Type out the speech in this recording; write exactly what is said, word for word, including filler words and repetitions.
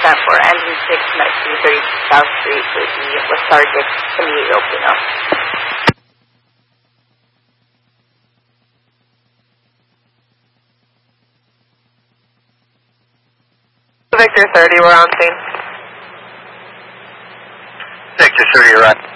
ten four, engine six, nineteen thirty South Street, Jersey, with target Camille Pino. Victor thirty, we're on scene. Victor thirty, you're right.